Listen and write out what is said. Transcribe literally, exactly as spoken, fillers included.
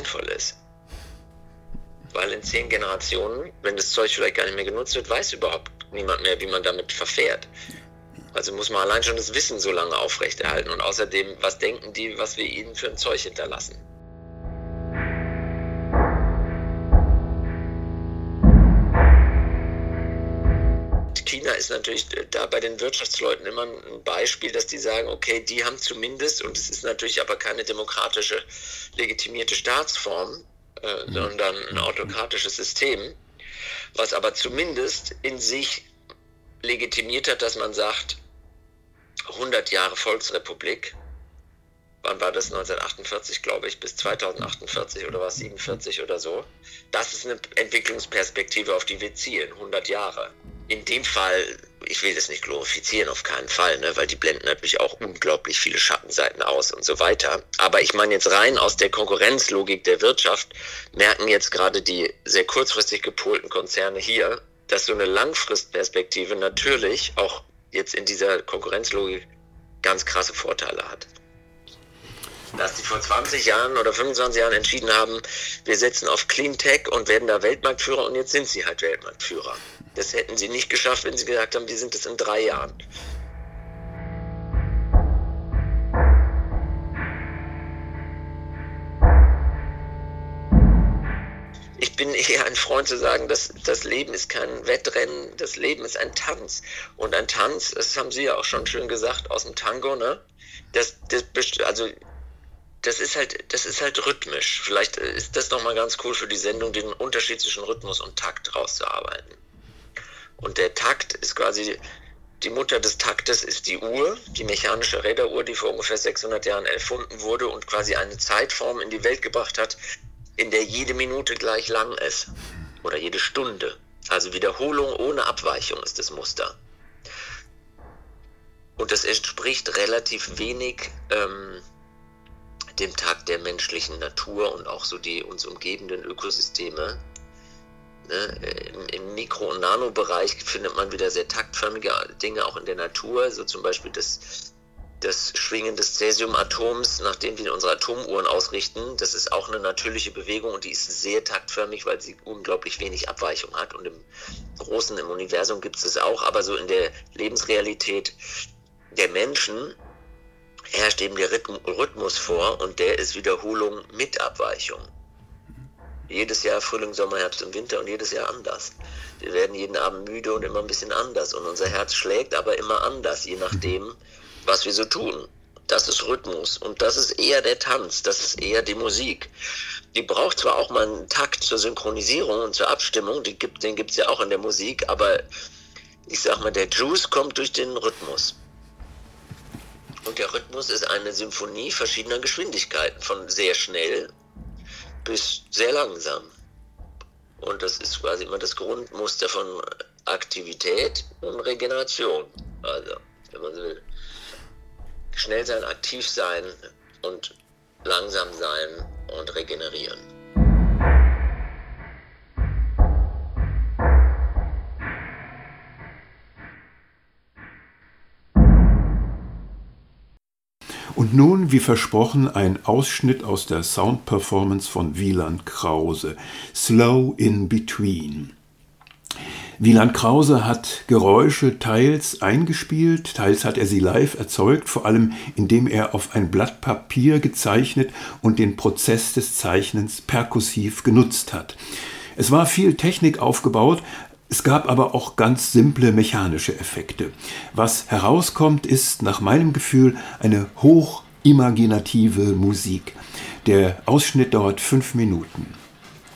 sinnvoll ist. Weil in zehn Generationen, wenn das Zeug vielleicht gar nicht mehr genutzt wird, weiß überhaupt niemand mehr, wie man damit verfährt. Also muss man allein schon das Wissen so lange aufrechterhalten. Und außerdem, was denken die, was wir ihnen für ein Zeug hinterlassen? China ist natürlich da bei den Wirtschaftsleuten immer ein Beispiel, dass die sagen, okay, die haben zumindest, und es ist natürlich aber keine demokratische, legitimierte Staatsform, äh, mhm. sondern ein autokratisches System, was aber zumindest in sich legitimiert hat, dass man sagt, hundert Jahre Volksrepublik, wann war das, neunzehnhundertachtundvierzig, glaube ich, bis zweitausendachtundvierzig oder was, siebenundvierzig oder so, das ist eine Entwicklungsperspektive, auf die wir zielen, hundert Jahre. In dem Fall, ich will das nicht glorifizieren, auf keinen Fall, ne, weil die blenden natürlich auch unglaublich viele Schattenseiten aus und so weiter. Aber ich meine jetzt rein aus der Konkurrenzlogik der Wirtschaft, merken jetzt gerade die sehr kurzfristig gepolten Konzerne hier, dass so eine Langfristperspektive natürlich auch jetzt in dieser Konkurrenzlogik ganz krasse Vorteile hat. Dass die vor zwanzig Jahren oder fünfundzwanzig Jahren entschieden haben, wir setzen auf Clean Tech und werden da Weltmarktführer, und jetzt sind sie halt Weltmarktführer. Das hätten sie nicht geschafft, wenn sie gesagt haben, wir sind es in drei Jahren. Ich bin eher ein Freund zu sagen, dass das Leben ist kein Wettrennen, das Leben ist ein Tanz. Und ein Tanz, das haben Sie ja auch schon schön gesagt, aus dem Tango, ne? Das, das, also, das ist halt, das ist halt rhythmisch. Vielleicht ist das nochmal ganz cool für die Sendung, den Unterschied zwischen Rhythmus und Takt rauszuarbeiten. Und der Takt ist quasi, die Mutter des Taktes ist die Uhr, die mechanische Räderuhr, die vor ungefähr sechshundert Jahren erfunden wurde und quasi eine Zeitform in die Welt gebracht hat, in der jede Minute gleich lang ist. Oder jede Stunde. Also Wiederholung ohne Abweichung ist das Muster. Und das entspricht relativ wenig ähm, dem Takt der menschlichen Natur und auch so die uns umgebenden Ökosysteme. Ne? Im, Im Mikro- und Nanobereich findet man wieder sehr taktförmige Dinge auch in der Natur, so zum Beispiel das, das Schwingen des Cäsiumatoms, nach dem wir unsere Atomuhren ausrichten. Das ist auch eine natürliche Bewegung und die ist sehr taktförmig, weil sie unglaublich wenig Abweichung hat. Und im Großen, im Universum gibt es das auch, aber so in der Lebensrealität der Menschen herrscht eben der Rhythmus vor und der ist Wiederholung mit Abweichung. Jedes Jahr Frühling, Sommer, Herbst und Winter und jedes Jahr anders. Wir werden jeden Abend müde und immer ein bisschen anders und unser Herz schlägt aber immer anders, je nachdem, was wir so tun. Das ist Rhythmus und das ist eher der Tanz, das ist eher die Musik. Die braucht zwar auch mal einen Takt zur Synchronisierung und zur Abstimmung, die gibt, den gibt es ja auch in der Musik, aber ich sag mal, der Juice kommt durch den Rhythmus. Und der Rhythmus ist eine Symphonie verschiedener Geschwindigkeiten, von sehr schnell bis sehr langsam. Und das ist quasi immer das Grundmuster von Aktivität und Regeneration. Also, wenn man so will. Schnell sein, aktiv sein und langsam sein und regenerieren. Und nun, wie versprochen, ein Ausschnitt aus der Soundperformance von Wieland Krause, Slow in Between. Wieland Krause hat Geräusche teils eingespielt, teils hat er sie live erzeugt, vor allem indem er auf ein Blatt Papier gezeichnet und den Prozess des Zeichnens perkussiv genutzt hat. Es war viel Technik aufgebaut, es gab aber auch ganz simple mechanische Effekte. Was herauskommt, ist nach meinem Gefühl eine hochimaginative Musik. Der Ausschnitt dauert fünf Minuten.